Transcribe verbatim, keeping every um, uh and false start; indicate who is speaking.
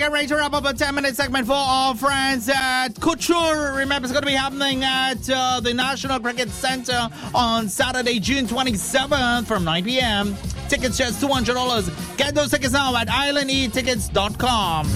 Speaker 1: get ready to wrap up a ten-minute segment for our friends at Couture. Remember, it's going to be happening at uh, the National Cricket Centre on Saturday, June twenty-seventh from nine p.m. Tickets just two hundred dollars. Get those tickets now at island e tickets dot com.